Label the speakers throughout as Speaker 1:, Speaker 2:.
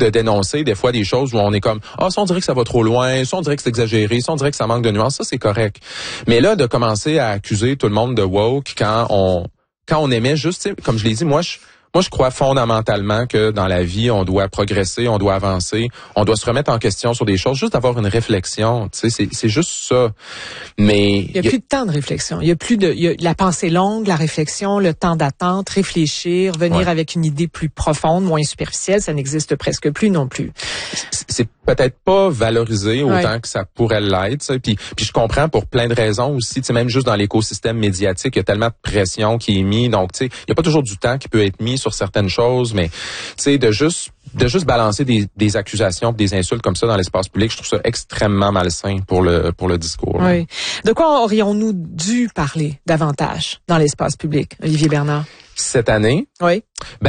Speaker 1: de dénoncer des fois des choses où on est comme ça on dirait que ça va trop loin, ça on dirait que c'est exagéré, ça on dirait que ça manque de nuances, ça c'est correct. Mais là de commencer à accuser tout le monde de woke quand on aimait juste, comme je l'ai dit, moi je crois fondamentalement que dans la vie, on doit progresser, on doit avancer, on doit se remettre en question sur des choses, juste avoir une réflexion, tu sais, c'est juste ça. Mais
Speaker 2: il y a plus de temps de réflexion, il y a la pensée longue, la réflexion, le temps d'attente, réfléchir, venir avec une idée plus profonde, moins superficielle, ça n'existe presque plus non plus.
Speaker 1: C'est peut-être pas valorisé autant que ça pourrait l'être, ça. Puis je comprends pour plein de raisons aussi, tu sais, même juste dans l'écosystème médiatique, il y a tellement de pression qui est mise, donc tu sais, il y a pas toujours du temps qui peut être mis sur certaines choses, mais tu sais, de juste balancer des accusations, des insultes comme ça dans l'espace public, je trouve ça extrêmement malsain pour le discours.
Speaker 2: Oui. De quoi aurions-nous dû parler davantage dans l'espace public, Olivier Bernard?
Speaker 1: Cette année?
Speaker 2: Oui.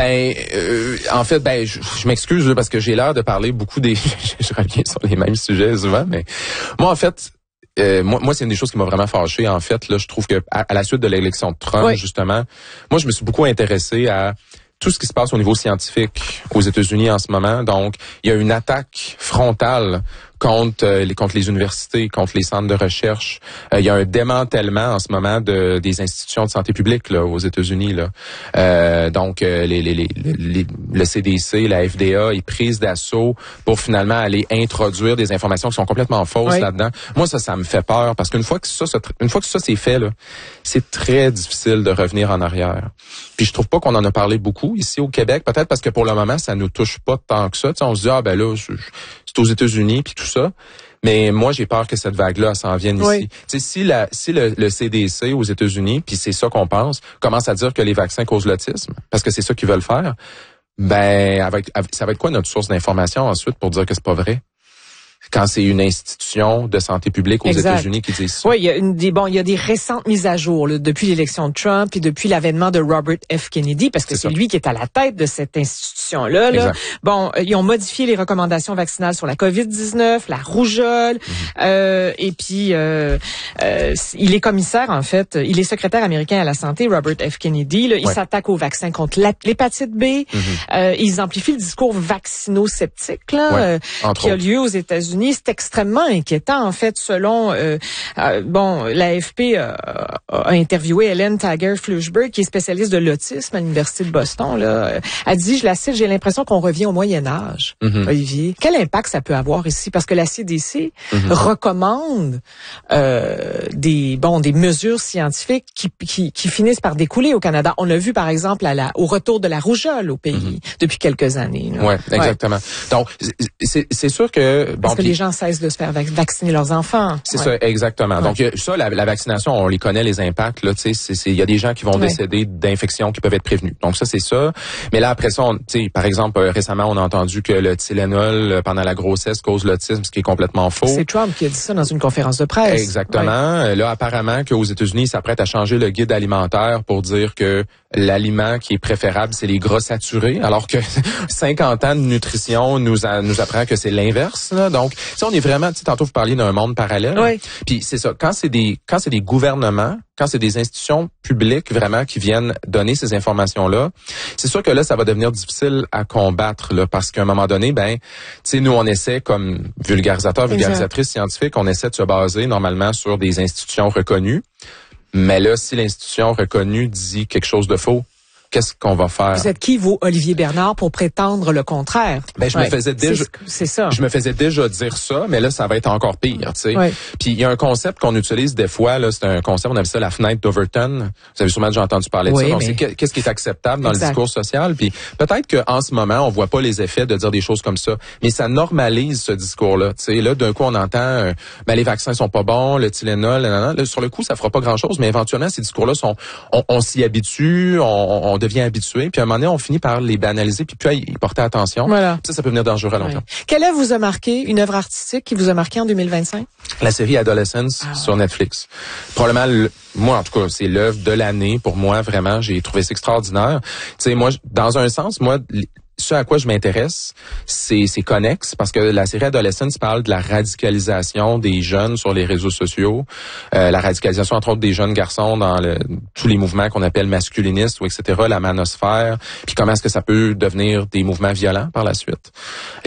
Speaker 1: En fait, je m'excuse parce que j'ai l'air de parler beaucoup je reviens sur les mêmes sujets souvent, mais moi, en fait, moi, c'est une des choses qui m'a vraiment fâché. En fait, là, je trouve que à la suite de l'élection de Trump, justement, moi, je me suis beaucoup intéressé à tout ce qui se passe au niveau scientifique aux États-Unis en ce moment. Donc, il y a une attaque frontale contre les universités, contre les centres de recherche. Il y a un démantèlement en ce moment des institutions de santé publique là aux États-Unis là. Donc le CDC, la FDA est prise d'assaut pour finalement aller introduire des informations qui sont complètement fausses là-dedans. Moi ça me fait peur parce qu'une fois que ça c'est fait là, c'est très difficile de revenir en arrière. Puis je trouve pas qu'on en a parlé beaucoup ici au Québec, peut-être parce que pour le moment ça nous touche pas tant que ça. T'sais, on se dit là c'est aux États-Unis puis tout ça. Mais moi, j'ai peur que cette vague-là s'en vienne ici. Tu sais, si le CDC aux États-Unis, puis c'est ça qu'on pense, commence à dire que les vaccins causent l'autisme, parce que c'est ça qu'ils veulent faire, ça va être quoi notre source d'information ensuite pour dire que c'est pas vrai? Quand c'est une institution de santé publique aux États-Unis qui dit ça.
Speaker 2: Oui, il y a des récentes mises à jour là, depuis l'élection de Trump et depuis l'avènement de Robert F. Kennedy, parce que c'est lui qui est à la tête de cette institution-là. Là. Bon, ils ont modifié les recommandations vaccinales sur la COVID-19, la rougeole, et puis il est commissaire, en fait, il est secrétaire américain à la santé, Robert F. Kennedy. Là, il s'attaque aux vaccins contre l'hépatite B. Ils amplifient le discours vaccinosceptique là, qui a lieu aux États-Unis. C'est extrêmement inquiétant, en fait, selon l'AFP a interviewé Hélène Tager-Flushberg, qui est spécialiste de l'autisme à l'Université de Boston. Là, elle dit, je la cite, j'ai l'impression qu'on revient au Moyen Âge, Olivier. Quel impact ça peut avoir ici? Parce que la CDC recommande des mesures scientifiques qui finissent par découler au Canada. On l'a vu, par exemple, au retour de la rougeole au pays depuis quelques années.
Speaker 1: Oui, exactement. Donc, c'est sûr que...
Speaker 2: Parce que les gens cessent de se faire vacciner leurs enfants.
Speaker 1: C'est ça, exactement. Donc, ça, la vaccination, on les connaît, les impacts. Là, tu sais, il y a des gens qui vont décéder d'infections qui peuvent être prévenues. Donc, ça, c'est ça. Mais là, après ça, par exemple, récemment, on a entendu que le Tylenol, pendant la grossesse, cause l'autisme, ce qui est complètement faux.
Speaker 2: C'est Trump qui a dit ça dans une conférence de presse.
Speaker 1: Exactement. Là, apparemment, qu'aux États-Unis, ils s'apprêtent à changer le guide alimentaire pour dire que l'aliment qui est préférable, c'est les gras saturés, alors que 50 ans de nutrition nous apprend que c'est l'inverse. Là. Donc, on est vraiment, tantôt vous parliez d'un monde parallèle. Puis c'est ça, quand c'est des gouvernements, quand c'est des institutions publiques vraiment qui viennent donner ces informations-là, c'est sûr que là, ça va devenir difficile à combattre, là, parce qu'à un moment donné, nous, on essaie comme vulgarisatrices scientifiques, on essaie de se baser normalement sur des institutions reconnues. Mais là, si l'institution reconnue dit quelque chose de faux, qu'est-ce qu'on va faire?
Speaker 2: Vous êtes qui, vous, Olivier Bernard, pour prétendre le contraire?
Speaker 1: Je me faisais déjà...
Speaker 2: C'est ça.
Speaker 1: Je me faisais déjà dire ça, mais là, ça va être encore pire, tu sais. Puis, il y a un concept qu'on utilise des fois, là, c'est un concept, on appelle ça la fenêtre d'Overton. Vous avez sûrement déjà entendu parler de ça. Donc, c'est qu'est-ce qui est acceptable dans le discours social. Puis, peut-être qu'en ce moment, on voit pas les effets de dire des choses comme ça, mais ça normalise ce discours-là. Tu sais, là, d'un coup, on entend, les vaccins sont pas bons, le Tylenol, là, sur le coup, ça fera pas grand-chose, mais éventuellement, ces discours-là on s'y habitue, on devient habitué, puis à un moment donné, on finit par les banaliser, puis à y porter attention.
Speaker 2: Voilà.
Speaker 1: Ça peut venir dangereux à long terme.
Speaker 2: Quelle œuvre vous a marqué, une œuvre artistique qui vous a marqué en 2025?
Speaker 1: La série Adolescence sur Netflix. Probablement, moi, en tout cas, c'est l'œuvre de l'année. Pour moi, vraiment, j'ai trouvé ça extraordinaire. Tu sais, moi, dans un sens, moi, ce à quoi je m'intéresse, c'est connexe, parce que la série Adolescence parle de la radicalisation des jeunes sur les réseaux sociaux, la radicalisation entre autres des jeunes garçons dans tous les mouvements qu'on appelle masculinistes ou etc., la manosphère, puis comment est-ce que ça peut devenir des mouvements violents par la suite.